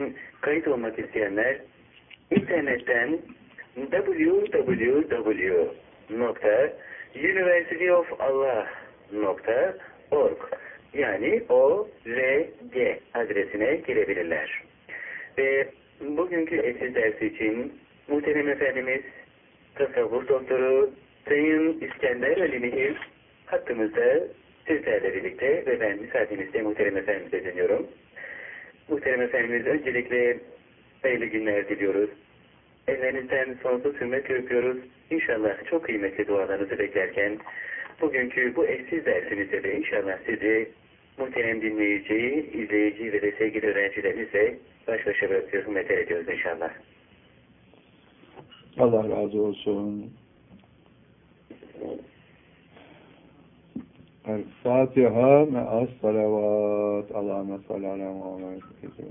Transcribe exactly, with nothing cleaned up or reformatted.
Kayıt olmak isteyenler internetten w w w nokta university of allah nokta org yani o r g adresine girebilirler. Ve bugünkü eşsiz dersi için muhterem efendimiz tasavvuf doktoru Sayın İskender Ali Mihir hattımızda sizlerle birlikte ve ben müsaadenizle muhterem efendimize dönüyorum. Muhterem efendimiz öncelikle hayırlı günler diliyoruz. Ellerinizden sonsuz hürmet öpüyoruz. İnşallah çok kıymetli dualarınızı beklerken bugünkü bu eşsiz dersimizde de inşallah sizi muhterem dinleyici, izleyici ve de sevgili öğrencilerimizle baş başa bırakıyor, hürmet ediyoruz inşallah. Allah razı olsun. El-Fatiha me'as salavat. Allahümme salli ala Muhammed.